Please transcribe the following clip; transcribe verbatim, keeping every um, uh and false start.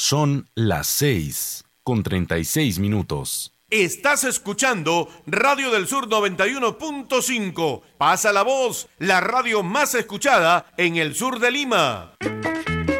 Son las seis con treinta y seis minutos. Estás escuchando Radio del Sur noventa y uno punto cinco. Pasa la voz, la radio más escuchada en el sur de Lima.